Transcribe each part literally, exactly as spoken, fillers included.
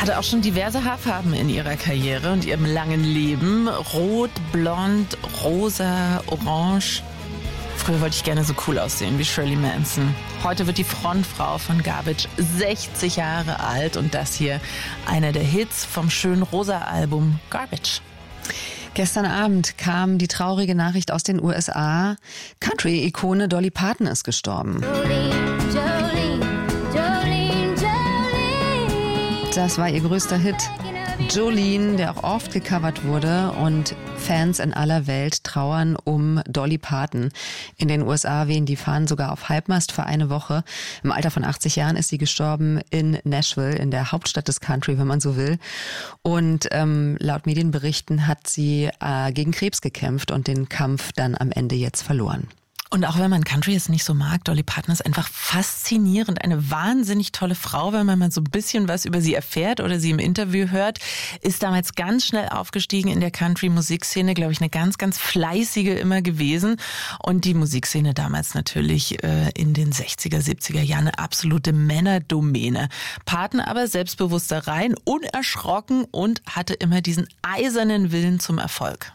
hatte auch schon diverse Haarfarben in ihrer Karriere und ihrem langen Leben. Rot, blond, rosa, orange. Früher wollte ich gerne so cool aussehen wie Shirley Manson. Heute wird die Frontfrau von Garbage sechzig Jahre alt und das hier einer der Hits vom schönen rosa Album Garbage. Gestern Abend kam die traurige Nachricht aus den U S A. Country-Ikone Dolly Parton ist gestorben. Jolene, Jolene, Jolene, Jolene. Das war ihr größter Hit. Jolene, der auch oft gecovert wurde, und Fans in aller Welt trauern um Dolly Parton. In den U S A wehen die Fahnen sogar auf Halbmast für eine Woche. Im Alter von achtzig Jahren ist sie gestorben in Nashville, in der Hauptstadt des Country, wenn man so will. Und ähm, laut Medienberichten hat sie äh, gegen Krebs gekämpft und den Kampf dann am Ende jetzt verloren. Und auch wenn man Country jetzt nicht so mag, Dolly Parton ist einfach faszinierend. Eine wahnsinnig tolle Frau, wenn man mal so ein bisschen was über sie erfährt oder sie im Interview hört. Ist damals ganz schnell aufgestiegen in der Country-Musikszene, glaube ich, eine ganz, ganz fleißige immer gewesen. Und die Musikszene damals natürlich äh, in den sechziger, siebziger Jahren eine absolute Männerdomäne. Parton aber selbstbewusster rein, unerschrocken und hatte immer diesen eisernen Willen zum Erfolg.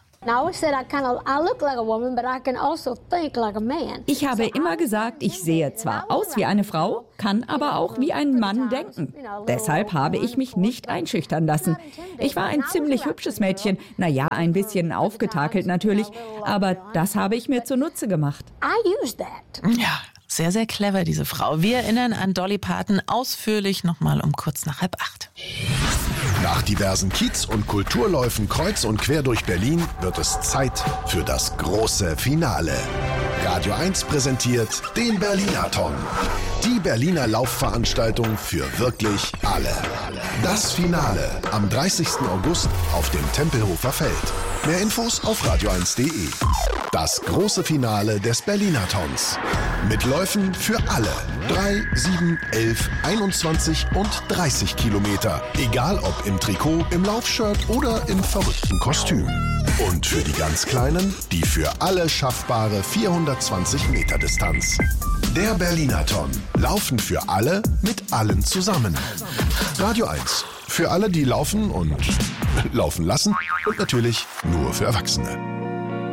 Ich habe immer gesagt, ich sehe zwar aus wie eine Frau, kann aber auch wie ein Mann denken. Deshalb habe ich mich nicht einschüchtern lassen. Ich war ein ziemlich hübsches Mädchen, naja, ein bisschen aufgetakelt natürlich, aber das habe ich mir zunutze gemacht. Ja, sehr, sehr clever, diese Frau. Wir erinnern an Dolly Parton ausführlich nochmal um kurz nach halb acht. Nach diversen Kiez- und Kulturläufen kreuz und quer durch Berlin wird es Zeit für das große Finale. Radio eins präsentiert den Berlinathon. Die Berliner Laufveranstaltung für wirklich alle. Das Finale am dreißigsten August auf dem Tempelhofer Feld. Mehr Infos auf radio eins punkt de. Das große Finale des Berlinathons. Mit Läufen für alle. drei, sieben, elf, einundzwanzig und dreißig Kilometer. Egal ob im Trikot, im Laufshirt oder im verrückten Kostüm. Und für die ganz Kleinen, die für alle schaffbare vierhundertzwanzig Meter Distanz. Der Berlinathon. Laufen für alle, mit allen zusammen. Radio eins. Für alle, die laufen und laufen lassen. Und natürlich nur für Erwachsene.